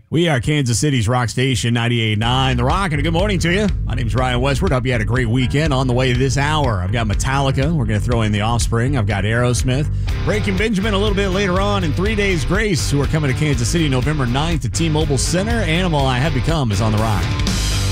We are Kansas City's Rock Station 98.9 The Rock, and a good morning to you. My name's Ryan Westward. Hope you had a great weekend. On the way this hour, I've got Metallica. We're going to throw in The Offspring. I've got Aerosmith. Breaking Benjamin a little bit later on, and 3 Days Grace, who are coming to Kansas City November 9th to T-Mobile Center. Animal I Have Become is on The Rock.